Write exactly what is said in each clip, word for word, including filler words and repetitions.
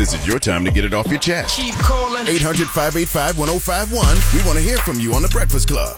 This is your time to get it off your chest. Keep calling. eight hundred, five eight five, one oh five one. We want to hear from you on The Breakfast Club.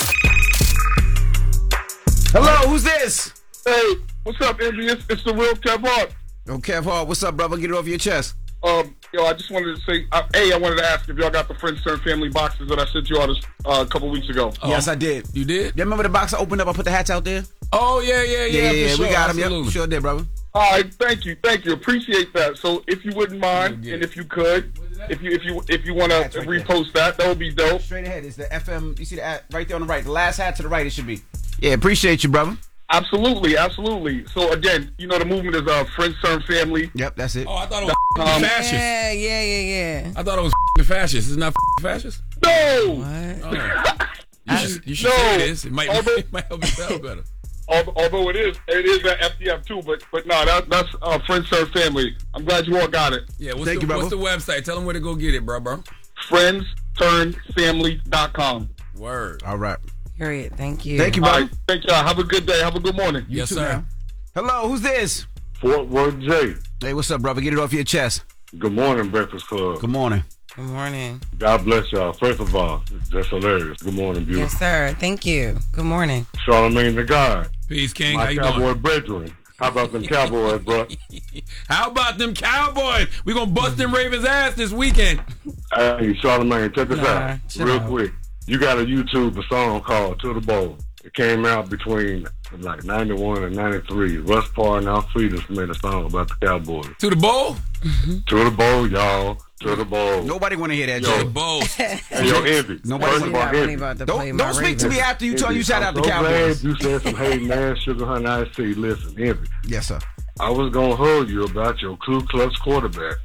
Hello, who's this? Hey, what's up, Envy? It's, it's the real Kev Hart. Oh, Kev Hart, what's up, brother? Get it off your chest. Um, yo, I just wanted to say, uh, A, I wanted to ask if y'all got the Friends Turn Family boxes that I sent you all this, uh, a couple weeks ago. Oh, yes, I did. You did? You remember the box I opened up? I put the hats out there? Oh, yeah, yeah, yeah. Yeah, yeah, for we sure, got them. absolutely. Yep, sure did, brother. All right, thank you, thank you. Appreciate that. So, if you wouldn't mind, Yeah. and if you could, if you if you if you want to That's right repost that, that would be dope. Straight ahead. It's the F M. You see the hat right there on the right. The last hat to the right, it should be. Yeah, appreciate you, brother. Absolutely, absolutely. So again, you know the movement is uh, Friends Turn Family. Yep, that's it. Oh, I thought it was Um, fascist. Yeah, yeah, yeah, yeah. I thought it was fascist. It's not fascist? No, What? Oh. You should, you should No. say this. It might, Although- it might help you sound better. Al- although it is it is at F D F too, but but no, that, that's uh, Friends Turn Family. I'm glad you all got it. Yeah, what's, Thank the, you, what's the brother. website? Tell them where to go get it, bro, bro. friends turn family dot com. Word. All right. Period. Thank you. Thank you, All brother. right, thank y'all. Have a good day. Have a good morning. Yes, too, sir. man. Hello, who's this? Fort Worth J. Hey, what's up, brother? Get it off your chest. Good morning, Breakfast Club. Good morning. Good morning. God bless y'all. First of all, that's hilarious. Good morning, beautiful. Yes, sir. Thank you. Good morning. Charlamagne the God. Peace, King. How My you cowboy doing? brethren. How about them Cowboys, bro? How about them Cowboys? We gonna bust them Ravens' ass this weekend. Hey, Charlamagne, check this Nah, out. chill Real out. quick. You got a YouTube a song called To the Bowl. It came out between like ninety-one and ninety-three. Russ Parr and Alfredas made a song about the Cowboys. To the bowl? To the bowl, y'all. To the bowl. Nobody want to hear that, Yo. To the Joe. bowl. Hey, yo, Envy. Nobody First wanna of You're all, not really Envy. about to play Don't my don't speak to me Ravens. after you tell you shout out I'm the so Cowboys. glad you said some hey man, Sugar Honey Iced Tea. Listen, Envy. Yes, sir. I was gonna hug you about your Ku Klux quarterback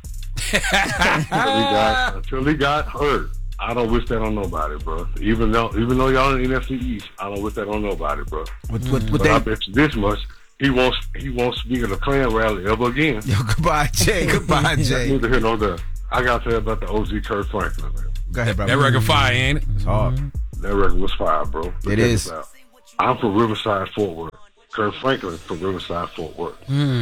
until he got until he got hurt. I don't wish that on nobody, bro. Even though even though y'all in the N F C East, I don't wish that on nobody, bro. What, what, what But I they, bet you this much, he won't he won't speak at a Klan rally ever again. yo, goodbye, Jay. Goodbye, Jay. Neither here nor there. I gotta tell you about the O G Kurt Franklin, man. Go ahead, brother. That record fire, ain't it? It's hard. That record was fire, bro. But It check is. this out. I'm from Riverside, Fort Worth. Kurt Franklin from Riverside, Fort Worth.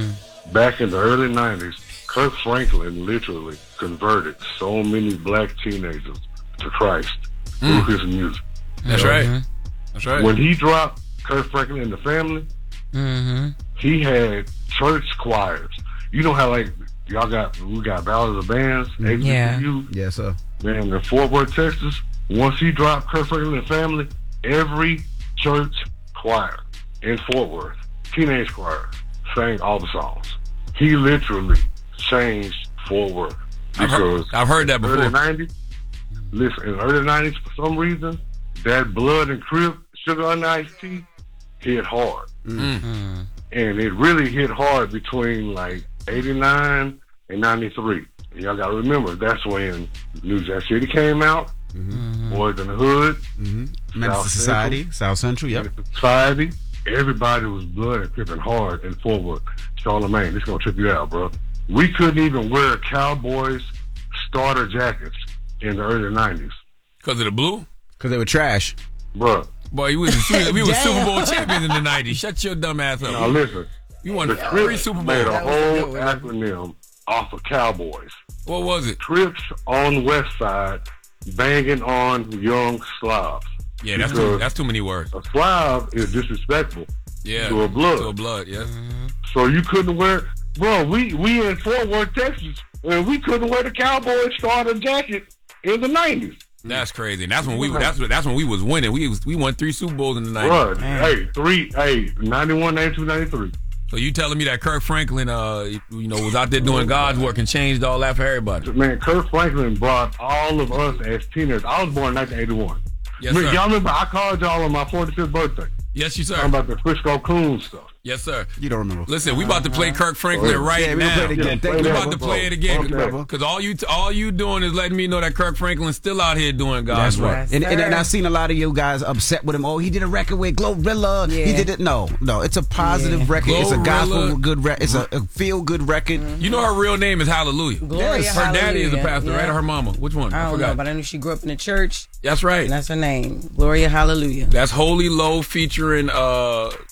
Back in the early nineties, Kurt Franklin literally converted so many black teenagers to Christ through his music. That's right. That's right. When he dropped Kurt Franklin and the Family, Mm-hmm. he had church choirs. You know how like y'all got we got Ballads of Bands, Yeah. H B C U, Yes, sir. man, in Fort Worth, Texas. Once he dropped Kurt Franklin and the Family, every church choir in Fort Worth, teenage choir, sang all the songs. He literally changed Fort Worth I've heard, because I've heard that in the early before. nineties, listen, in the early nineties, for some reason, that Blood and Crip Sugar on Iced Tea hit hard. Mm. And it really hit hard between like eighty-nine and ninety-three. And y'all got to remember, that's when New Jack City came out, Boys in the Hood, Mm-hmm. South Men's Society, South Central, yep. Society. Everybody was blood and cripping hard in Fort Worth. Charlamagne, this going to trip you out, bro. We couldn't even wear Cowboys starter jackets in the early nineties. Because of the blue? Because they were trash. Bro, Boy, we was, we was Super Bowl champions in the nineties. Shut your dumb ass up. now listen. You won The three Crips Super made a Bowls. whole That was a good acronym off of Cowboys. What was it? Crips on West Side banging on young Slavs. Yeah, that's too, Because that's too many words. a Slav is disrespectful Yeah. to a blood. To a blood, yeah. So you couldn't wear, bro. We we in Fort Worth, Texas, and we couldn't wear the Cowboys starter jacket in the nineties. That's crazy. And that's when we that's what- that's when we was winning. We was, we won three Super Bowls in the nineties. Bro, hey, three, hey, ninety-one, ninety-two, ninety-three. So you telling me that Kirk Franklin, uh, you know, was out there doing God's work and changed all that for everybody? Man, Kurt Franklin brought all of us as teenagers. I was born in nineteen eighty-one. Yes, Man, sir. y'all remember I called y'all on my forty-fifth birthday Yes, you talking sir. about the Frisco Coon stuff. Yes, sir. You don't remember. Listen, we about to play Kirk Franklin Oh, yeah. right Yeah, we gonna now. play it again. Thank We you, about brother. to play it again Okay. brother. because all you all you doing is letting me know that Kirk Franklin's still out here doing God's That's work. right. Yes, And, and, and sir. I've seen a lot of you guys upset with him. Oh, he did a record with Glorilla. He Yeah. did it. No, no. It's a positive Yeah. record. It's a Glorilla. gospel good record. It's a, a feel good record. You know her real name is Hallelujah. Gloria, Yes. Her daddy is a Hallelujah. pastor, Yeah. right? Or her mama? Which one? I I, don't forgot. know, but I knew she grew up in the church, That's right. and that's her name. Gloria Hallelujah. That's Holy Low featuring uh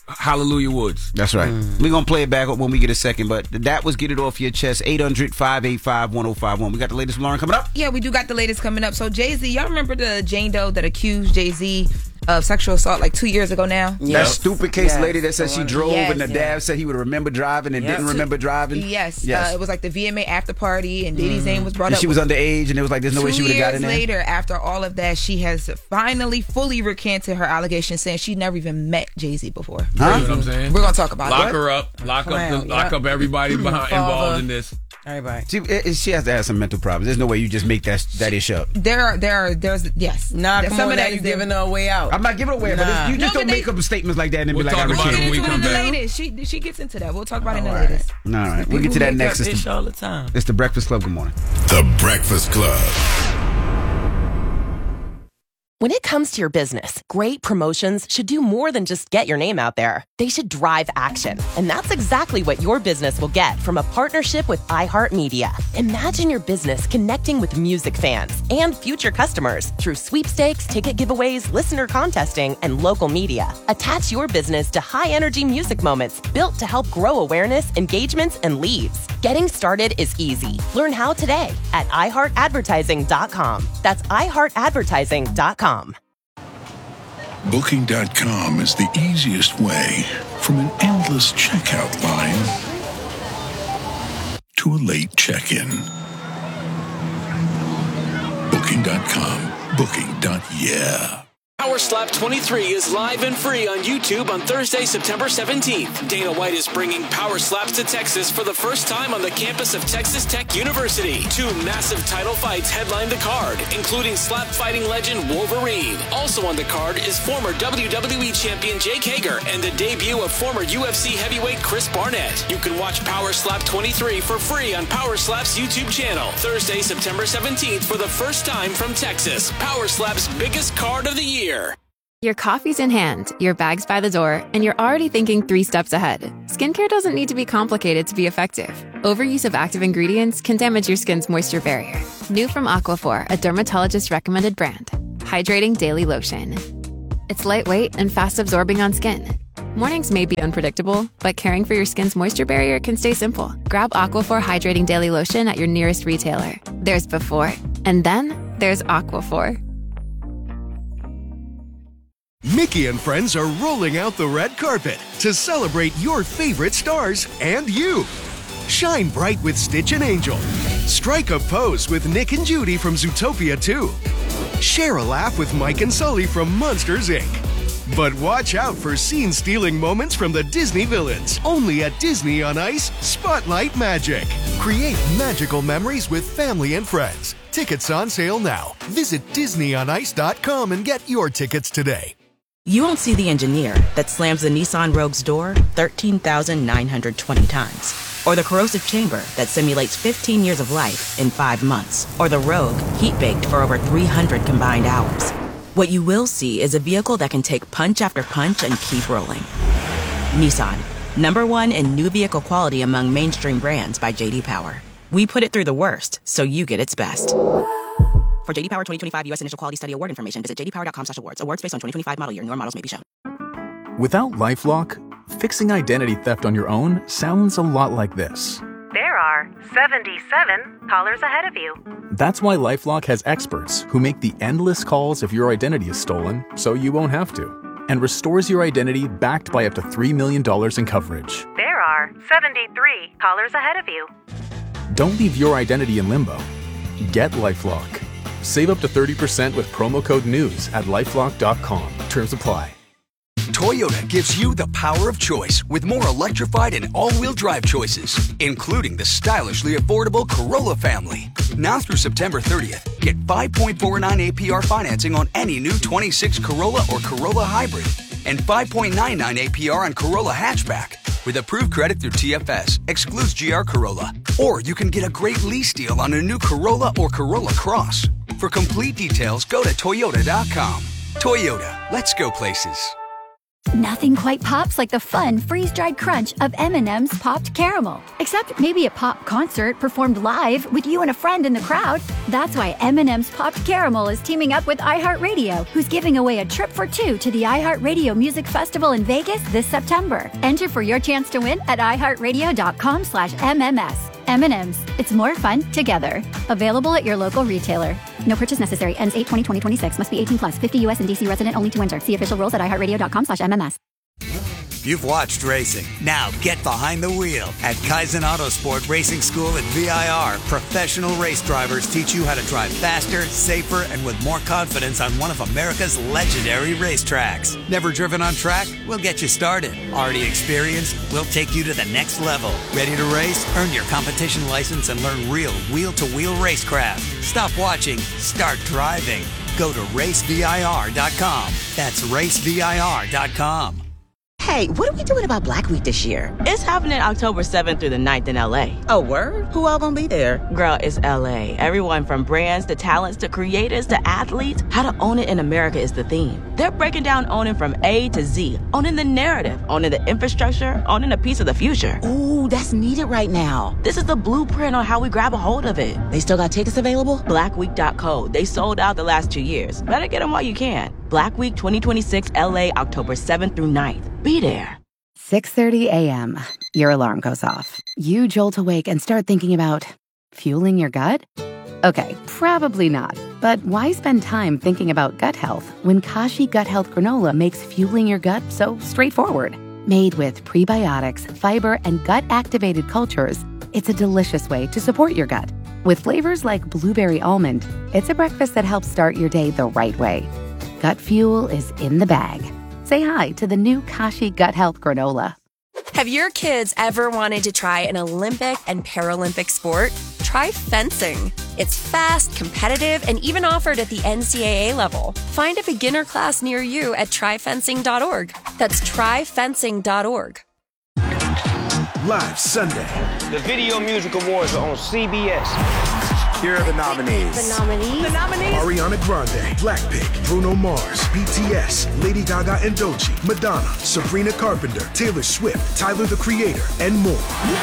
Hallelujah Woods. That's right. Mm. We're going to play it back when we get a second, but that was Get It Off Your Chest, eight hundred, five eight five, one oh five one. We got the latest from Lauren coming up? Yeah, we do got the latest coming up. So Jay-Z, y'all remember the Jane Doe that accused Jay-Z of sexual assault like two years ago now? Yes. That stupid case yes. lady that said she drove yes, and the yes. dad said he would remember driving and yep. didn't remember driving? Yes. yes. Uh, it was like the V M A after party and Diddy's mm. name was brought and up. she was underage and it was like there's no way she would have gotten in there. Two years later, after all of that, she has finally fully recanted her allegations, saying she never even met Jay-Z before. Huh? You know what I'm saying? We're going to talk about lock it. her up. Lock Clown, up the, lock yep. up everybody behind, involved in this. Everybody. She, it, she has to have some mental problems. There's no way you just make that that ish up. There are, there are, there's, yes. Nah, there's come some on, of that that you giving her a way out. I'm not giving her a way out, nah. but you just no, don't they, make up statements like that and then we'll be like, talk I'm about it when we come back. She, she gets into that. We'll talk about all it in the right. latest. All right. We'll get to that next. It's it's the, all the time. It's the Breakfast Club. Good morning. The Breakfast Club. When it comes to your business, great promotions should do more than just get your name out there. They should drive action. And that's exactly what your business will get from a partnership with iHeartMedia. Imagine your business connecting with music fans and future customers through sweepstakes, ticket giveaways, listener contesting, and local media. Attach your business to high-energy music moments built to help grow awareness, engagements, and leads. Getting started is easy. Learn how today at i heart advertising dot com. That's i heart advertising dot com. Booking dot com is the easiest way from an endless checkout line to a late check-in. Booking dot com. Booking. Yeah. Power Slap twenty-three is live and free on YouTube on Thursday, September seventeenth. Dana White is bringing Power Slaps to Texas for the first time on the campus of Texas Tech University. Two massive title fights headline the card, including slap fighting legend Wolverine. Also on the card is former W W E champion Jake Hager and the debut of former U F C heavyweight Chris Barnett. You can watch Power Slap twenty-three for free on Power Slap's YouTube channel. Thursday, September seventeenth for the first time from Texas. Power Slap's biggest card of the year. Your coffee's in hand, your bag's by the door, and you're already thinking three steps ahead. Skincare doesn't need to be complicated to be effective. Overuse of active ingredients can damage your skin's moisture barrier. New from Aquaphor, a dermatologist-recommended brand. Hydrating Daily Lotion. It's lightweight and fast-absorbing on skin. Mornings may be unpredictable, but caring for your skin's moisture barrier can stay simple. Grab Aquaphor Hydrating Daily Lotion at your nearest retailer. There's before, and then there's Aquaphor. Mickey and friends are rolling out the red carpet to celebrate your favorite stars and you. Shine bright with Stitch and Angel. Strike a pose with Nick and Judy from Zootopia two. Share a laugh with Mike and Sully from Monsters, Incorporated. But watch out for scene-stealing moments from the Disney villains. Only at Disney on Ice, Spotlight Magic. Create magical memories with family and friends. Tickets on sale now. Visit disney on ice dot com and get your tickets today. You won't see the engineer that slams the Nissan Rogue's door thirteen thousand nine hundred twenty times. Or the corrosive chamber that simulates fifteen years of life in five months. Or the Rogue heat-baked for over three hundred combined hours. What you will see is a vehicle that can take punch after punch and keep rolling. Nissan, number one in new vehicle quality among mainstream brands by J D Power. We put it through the worst, so you get its best. For J D Power twenty twenty-five U S Initial Quality Study Award information, visit j d power dot com slash awards. Awards based on twenty twenty-five model year. Newer models may be shown. Without LifeLock, fixing identity theft on your own sounds a lot like this. There are seventy-seven callers ahead of you. That's why LifeLock has experts who make the endless calls if your identity is stolen, so you won't have to, and restores your identity backed by up to three million dollars in coverage. There are seventy-three callers ahead of you. Don't leave your identity in limbo. Get LifeLock. Save up to thirty percent with promo code NEWS at lifelock dot com. Terms apply. Toyota gives you the power of choice with more electrified and all-wheel drive choices, including the stylishly affordable Corolla family. Now through September thirtieth, get five point four nine A P R financing on any new twenty-six Corolla or Corolla Hybrid and five point nine nine A P R on Corolla Hatchback. With approved credit through T F S, excludes G R Corolla. Or you can get a great lease deal on a new Corolla or Corolla Cross. For complete details, go to toyota dot com. Toyota, let's go places. Nothing quite pops like the fun freeze-dried crunch of M and M's Popped Caramel. Except maybe a pop concert performed live with you and a friend in the crowd. That's why M and M's Popped Caramel is teaming up with iHeartRadio, who's giving away a trip for two to the iHeartRadio Music Festival in Vegas this September. Enter for your chance to win at iHeartRadio.com slash MMS. M and M's. It's more fun together. Available at your local retailer. No purchase necessary. Ends eight twenty twenty twenty-six. Must be eighteen plus. fifty U S and D C resident only to enter. See official rules at iHeartRadio.com slash MMS. You've watched racing. Now get behind the wheel. At Kaizen Autosport Racing School at V I R, professional race drivers teach you how to drive faster, safer, and with more confidence on one of America's legendary racetracks. Never driven on track? We'll get you started. Already experienced? We'll take you to the next level. Ready to race? Earn your competition license and learn real wheel-to-wheel racecraft. Stop watching. Start driving. Go to race V I R dot com. That's race V I R dot com. Hey, what are we doing about Black Week this year? It's happening October seventh through the ninth in L A. Oh, word? Who all gonna be there? Girl, it's L A. Everyone from brands to talents to creators to athletes. How to own it in America is the theme. They're breaking down owning from A to Z. Owning the narrative, owning the infrastructure, owning a piece of the future. Ooh, that's needed right now. This is the blueprint on how we grab a hold of it. They still got tickets available? black week dot co. They sold out the last two years. Better get them while you can. Black Week twenty twenty-six L A, October seventh through ninth. Be there. six thirty a.m. Your alarm goes off. You jolt awake and start thinking about fueling your gut? Okay, probably not. But why spend time thinking about gut health when Kashi Gut Health Granola makes fueling your gut so straightforward? Made with prebiotics, fiber, and gut-activated cultures, it's a delicious way to support your gut. With flavors like blueberry almond, it's a breakfast that helps start your day the right way. Gut fuel is in the bag. Say hi to the new Kashi Gut Health Granola. Have your kids ever wanted to try an Olympic and Paralympic sport? Try fencing. It's fast, competitive, and even offered at the N C double A level. Find a beginner class near you at try fencing dot org. That's try fencing dot org. Live Sunday. The Video Music Awards are on C B S. Here are the nominees. The nominees. The nominees. Ariana Grande, Blackpink, Bruno Mars, B T S, Lady Gaga and Doechii, Madonna, Sabrina Carpenter, Taylor Swift, Tyler the Creator, and more.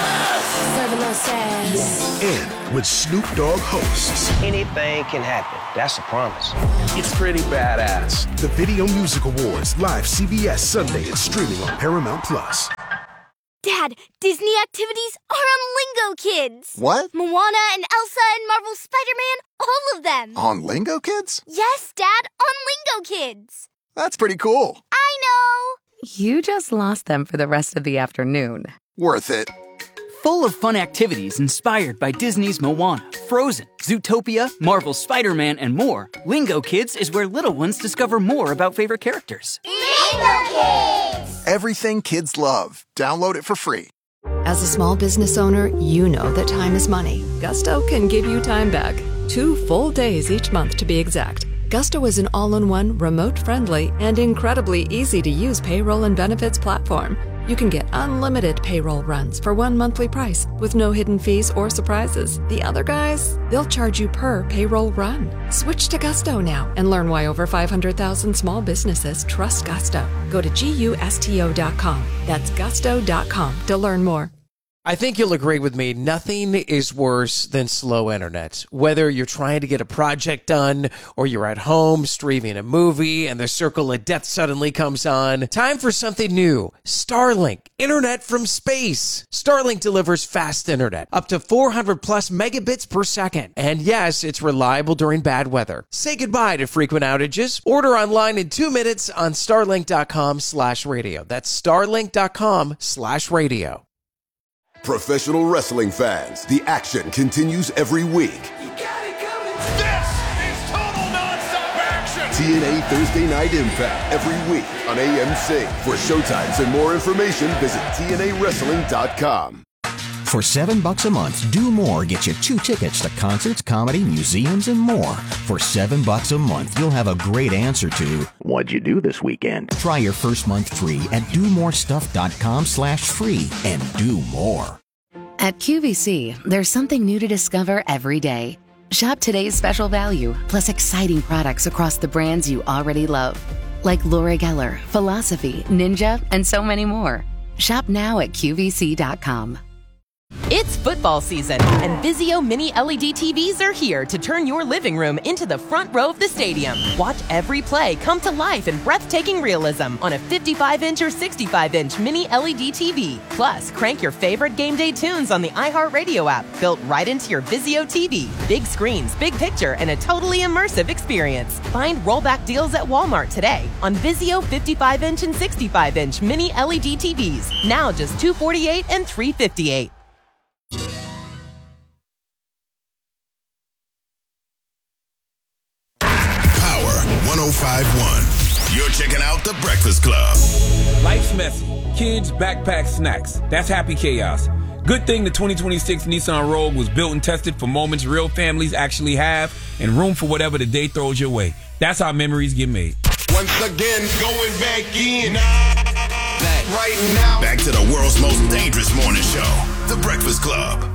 Yes! And with Snoop Dogg hosts. Anything can happen. That's a promise. It's pretty badass. The Video Music Awards, live C B S Sunday and streaming on Paramount Plus. Dad, Disney activities are on Lingo Kids. What? Moana and Elsa and Marvel Spider-Man, all of them. On Lingo Kids? Yes, Dad, on Lingo Kids. That's pretty cool. I know. You just lost them for the rest of the afternoon. Worth it. Full of fun activities inspired by Disney's Moana, Frozen, Zootopia, Marvel's Spider-Man, and more, Lingo Kids is where little ones discover more about favorite characters. Lingo Kids! Everything kids love. Download it for free. As a small business owner, you know that time is money. Gusto can give you time back. Two full days each month to be exact. Gusto is an all-in-one, remote-friendly, and incredibly easy-to-use payroll and benefits platform. You can get unlimited payroll runs for one monthly price with no hidden fees or surprises. The other guys, they'll charge you per payroll run. Switch to Gusto now and learn why over five hundred thousand small businesses trust Gusto. Go to gusto dot com. That's gusto dot com to learn more. I think you'll agree with me. Nothing is worse than slow internet. Whether you're trying to get a project done or you're at home streaming a movie and the circle of death suddenly comes on. Time for something new. Starlink. Internet from space. Starlink delivers fast internet. Up to four hundred plus megabits per second. And yes, it's reliable during bad weather. Say goodbye to frequent outages. Order online in two minutes on starlink dot com slash radio. That's starlink dot com slash radio. Professional wrestling fans, the action continues every week. This is total nonstop action! T N A Thursday Night Impact every week on A M C. For showtimes and more information, visit T N A wrestling dot com. For seven bucks a month, Do More gets you two tickets to concerts, comedy, museums, and more. For seven bucks a month, you'll have a great answer to what'd you do this weekend? Try your first month free at do more stuff dot com slash free and do more. At Q V C, there's something new to discover every day. Shop today's special value, plus exciting products across the brands you already love. like Laura Geller, Philosophy, Ninja, and so many more. Shop now at Q V C dot com. It's football season, and Vizio Mini L E D T Vs are here to turn your living room into the front row of the stadium. Watch every play come to life in breathtaking realism on a fifty-five inch or sixty-five inch Mini L E D T V. Plus, crank your favorite game day tunes on the iHeartRadio app, built right into your Vizio T V. Big screens, big picture, and a totally immersive experience. Find rollback deals at Walmart today on Vizio fifty-five inch and sixty-five inch Mini L E D T Vs. Now just two hundred forty-eight dollars and three hundred fifty-eight dollars. one oh five point one. You're checking out The Breakfast Club. Life's messy. Kids, backpack, snacks. That's happy chaos. Good thing the twenty twenty-six Nissan Rogue was built and tested for moments real families actually have and room for whatever the day throws your way. That's how memories get made. Once again, going back in. Back right now. Back to the world's most dangerous morning show, The Breakfast Club.